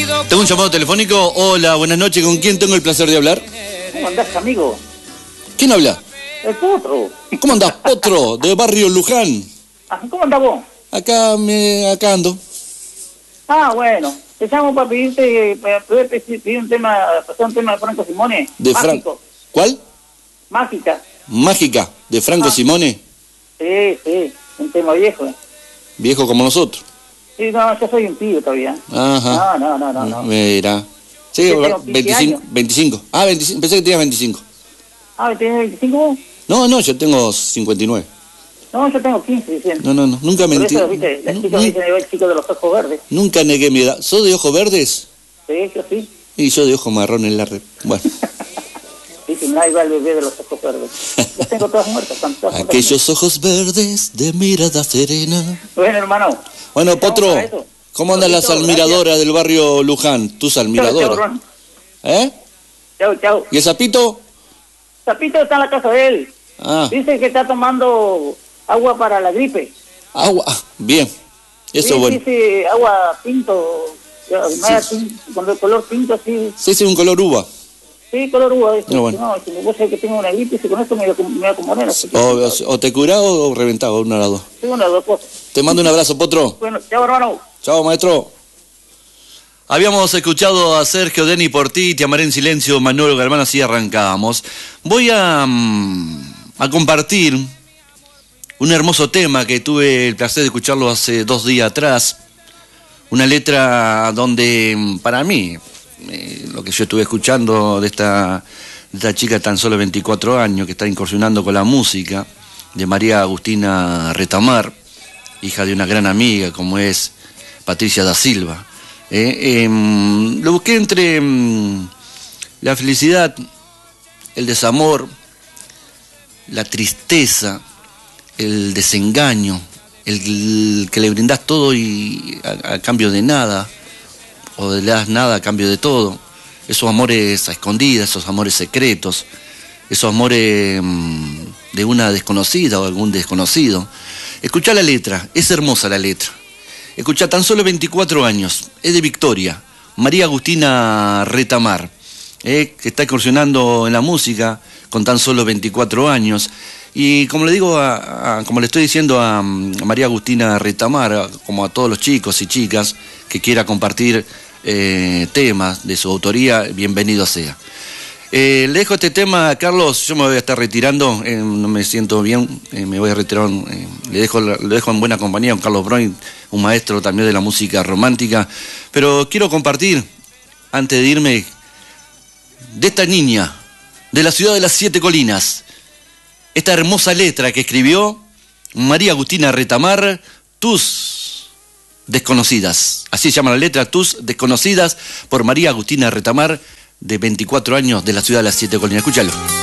Tengo un llamado telefónico. Hola, buenas noches. ¿Con quién tengo el placer de hablar? ¿Cómo andás, amigo? ¿Quién habla? El Potro. ¿Cómo andás, Potro? De Barrio Luján. ¿Cómo andás vos? Acá ando. Bueno. Te llamo para pedir un tema, pasar un tema de Franco Simone. De Franco. ¿Cuál? Mágica. Mágica, de Franco Simone. Sí, un tema viejo. Viejo como nosotros. Sí, no, yo soy un pibe todavía. Ajá. No. Mira. Sí, 25. 25. 25. Pensé que tenías 25. ¿Tenés 25 vos? No, yo tengo 59. No, yo tengo 15, diciendo. No, nunca mentí. Por eso, viste, las chicas me dicen, el chico de los ojos verdes. Nunca negué mi edad. ¿Sos de ojos verdes? Sí, yo sí. Y yo de ojos marrón en la red. Bueno. Dicen, ahí va el bebé de los ojos verdes. Las tengo todas muertas. Aquellos ojos verdes de mirada serena. Bueno, hermano. Bueno, Potro, ¿cómo andan las almiradoras del barrio Luján? ¿Tus almiradoras? Chau, Chau. ¿Y el Zapito? Zapito está en la casa de él. Dice que está tomando agua para la gripe. Agua, bien. Eso es bueno. Dice agua tinto, con el color tinto así. Sí, un color uva. Sí, color uva. Bueno. No, si vos sabés que tengo una gripe, y con esto me voy a comer. O te curás o reventás, una de las dos. Sí, una de las dos cosas. Te mando un abrazo, Potro. Bueno, chao, hermano. Chao, maestro. Habíamos escuchado a Sergio Denny por ti, Te amaré en silencio, Manolo Galván, así arrancábamos. Voy a compartir un hermoso tema que tuve el placer de escucharlo hace 2 días atrás. Una letra donde, para mí, lo que yo estuve escuchando de esta chica de tan solo 24 años que está incursionando con la música, de María Agustina Retamar, hija de una gran amiga como es Patricia da Silva. Lo busqué entre la felicidad, el desamor, la tristeza, el desengaño, el que le brindás todo y a cambio de nada, o le das nada a cambio de todo. Esos amores a escondidas, esos amores secretos, esos amores de una desconocida o algún desconocido. Escuchá la letra, es hermosa la letra. Escuchá, tan solo 24 años, es de Victoria, María Agustina Retamar, que está incursionando en la música con tan solo 24 años. Y como le digo, como le estoy diciendo a María Agustina Retamar, como a todos los chicos y chicas que quiera compartir temas de su autoría, bienvenido sea. Le dejo este tema a Carlos, yo me voy a estar retirando, no me siento bien, me voy a retirar, lo dejo en buena compañía con Carlos Broin, un maestro también de la música romántica, pero quiero compartir, antes de irme, de esta niña, de la ciudad de las 7 colinas, esta hermosa letra que escribió María Agustina Retamar, Tus Desconocidas. Así se llama la letra, Tus Desconocidas, por María Agustina Retamar, de 24 años, de la ciudad de las 7 colinas. Escúchalo.